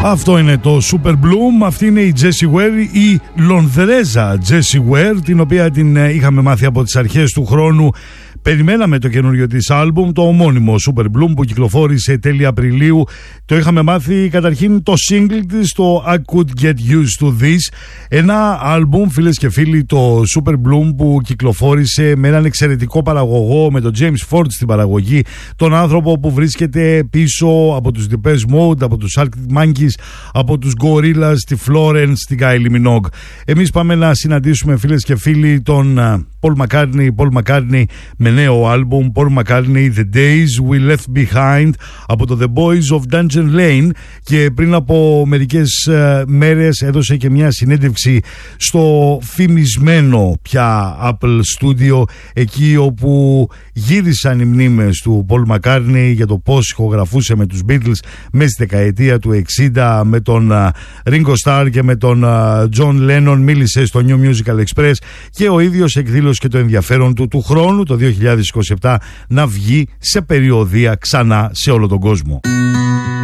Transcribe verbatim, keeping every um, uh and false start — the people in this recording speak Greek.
Αυτό είναι το Super Bloom, αυτή είναι η Jessie Ware, η Λονδρέζα Jessie Ware, την οποία την είχαμε μάθει από τις αρχές του χρόνου. Περιμέναμε το καινούριο της άλμπουμ, το ομώνυμο Super Bloom που κυκλοφόρησε τέλη Απριλίου. Το είχαμε μάθει καταρχήν το single της, το I Could Get Used To This. Ένα άλμπουμ, φίλες και φίλοι, το Super Bloom, που κυκλοφόρησε με έναν εξαιρετικό παραγωγό, με τον James Ford στην παραγωγή, τον άνθρωπο που βρίσκεται πίσω από τους Depeche Mode, από τους Arctic Monkeys, από τους Gorillaz, τη Florence, την Kylie Minogue. Εμείς πάμε να συναντήσουμε, φίλες και φίλοι, τον Paul McCartney, Paul McCartney με νέο άλμπουμ, Paul McCartney The Days We Left Behind, από το The Boys of Dungeon Lane. Και πριν από μερικές uh, μέρες έδωσε και μια συνέντευξη στο φημισμένο πια Apple Studio, εκεί όπου γύρισαν οι μνήμες του Paul McCartney για το πώς ηχογραφούσε με τους Beatles μέσα στη δεκαετία του εξήντα, με τον uh, Ringo Starr και με τον uh, John Lennon. Μίλησε στο New Musical Express και ο ίδιος εκδήλωσε και το ενδιαφέρον του του χρόνου, το δύο χιλιάδες είκοσι επτά, να βγει σε περιοδεία ξανά σε όλο τον κόσμο.